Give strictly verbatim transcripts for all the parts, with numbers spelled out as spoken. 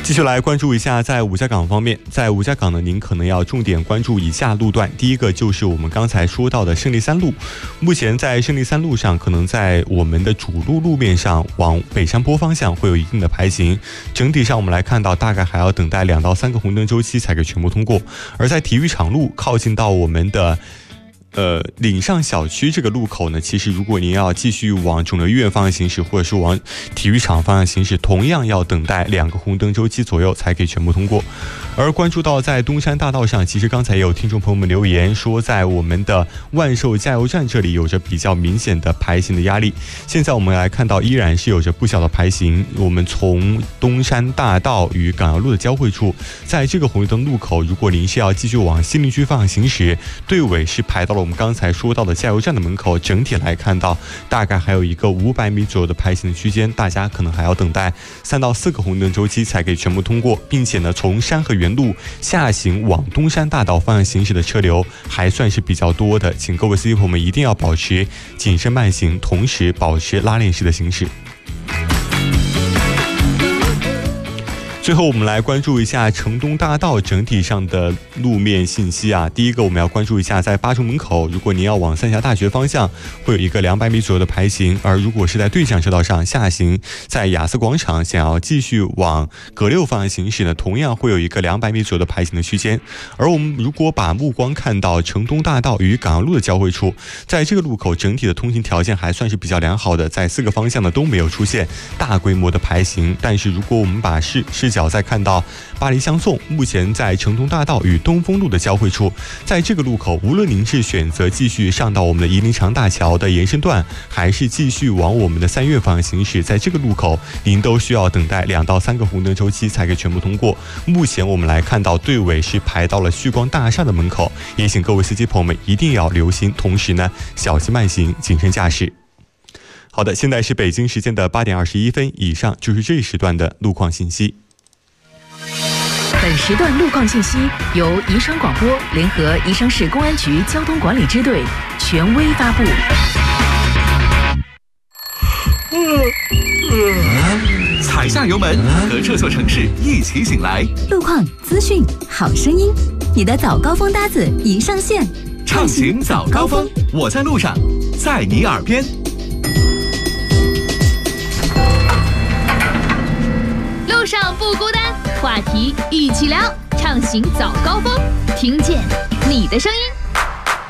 继续来关注一下在五家港方面，在五家港呢，您可能要重点关注以下路段。第一个就是我们刚才说到的胜利三路，目前在胜利三路上，可能在我们的主路路面上往北山坡方向会有一定的排行，整体上我们来看到大概还要等待两到三个红灯周期才可以全部通过。而在体育场路靠近到我们的呃，岭上小区这个路口呢，其实如果您要继续往肿瘤医院方向行驶，或者是往体育场方向行驶，同样要等待两个红灯周期左右才可以全部通过。而关注到在东山大道上，其实刚才也有听众朋友们留言说，在我们的万寿加油站这里有着比较明显的排行的压力。现在我们来看到依然是有着不小的排行。我们从东山大道与港瑶路的交汇处，在这个红绿灯路口，如果您是要继续往西陵区方向行驶，队尾是排到了我们刚才说到的加油站的门口，整体来看到大概还有一个五百米左右的排行的区间，大家可能还要等待三到四个红灯周期才可以全部通过，并且呢，从山河园路下行往东山大道方向行驶的车流还算是比较多的，请各位司机朋友们一定要保持谨慎慢行，同时保持拉链式的行驶。最后我们来关注一下城东大道整体上的路面信息啊。第一个我们要关注一下在八中门口，如果您要往三峡大学方向，会有一个两百米左右的排行，而如果是在对向车道上下行，在雅思广场想要继续往葛六方向行驶呢，同样会有一个两百米左右的排行的区间。而我们如果把目光看到城东大道与港瑶路的交汇处，在这个路口整体的通行条件还算是比较良好的，在四个方向呢都没有出现大规模的排行。但是如果我们把视视角再看到巴黎相送，目前在城东大道与东风路的交汇处，在这个路口，无论您是选择继续上到我们的夷陵长大桥的延伸段，还是继续往我们的三月方向行驶，在这个路口您都需要等待两到三个红灯周期才可以全部通过。目前我们来看到队尾是排到了旭光大厦的门口，也请各位司机朋友们一定要留心，同时呢小心慢行，谨慎驾驶。好的，现在是北京时间的八点二十一分，以上就是这一时段的路况信息。 本时段路况信息由宜昌广播联合宜昌市公安局交通管理支队权威发布。 踩下油门，和这座城市一起醒来。 路况、资讯、好声音，你的早高峰搭子已上线。 畅行早高峰，我在路上，在你耳边。 路上不孤单，话题一起聊，畅行早高峰，听见你的声音。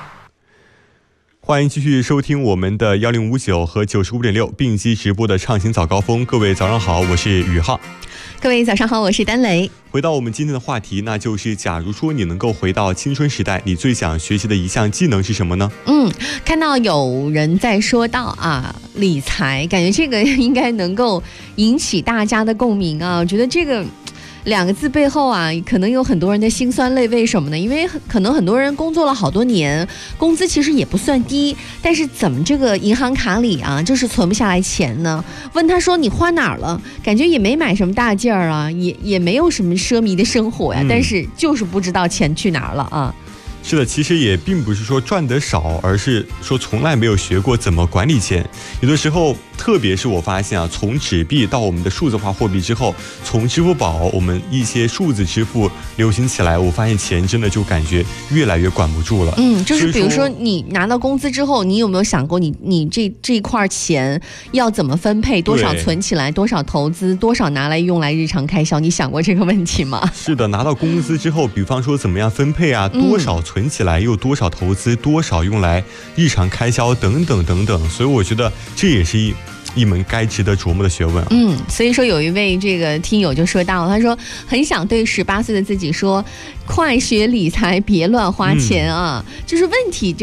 欢迎继续收听我们的幺零五九和九十五点六并机直播的畅行早高峰。各位早上好，我是宇浩。 各位早上好，我是丹雷。 回到我们今天的话题，那就是假如说你能够回到青春时代，你最想学习的一项技能是什么呢？ 嗯，看到有人在说到啊理财，感觉这个应该能够引起大家的共鸣啊。我觉得这个两个字背后啊，可能有很多人的辛酸泪。为什么呢？因为可能很多人工作了好多年，工资其实也不算低，但是怎么这个银行卡里啊，就是存不下来钱呢？问他说你花哪儿了？感觉也没买什么大件儿啊，也也没有什么奢靡的生活呀、嗯，但是就是不知道钱去哪儿了啊。 是的，其实也并不是说赚得少，而是说从来没有学过怎么管理钱。有的时候，特别是我发现啊，从纸币到我们的数字化货币之后，从支付宝我们一些数字支付流行起来，我发现钱真的就感觉越来越管不住了。 嗯，就是比如说你拿到工资之后，你有没有想过你你这这一块钱要怎么分配？多少存起来，多少投资，多少拿来用来日常开销？你想过这个问题吗？ 是的，拿到工资之后，比方说怎么样分配啊，多少存存起来又多少投资，多少用来日常开销等等等等，所以我觉得这也是一一门该值得琢磨的学问、啊。 嗯，所以说有一位这个听友就说到，他说很想对十八岁的自己说，快学理财，别乱花钱啊，嗯、就是问题就。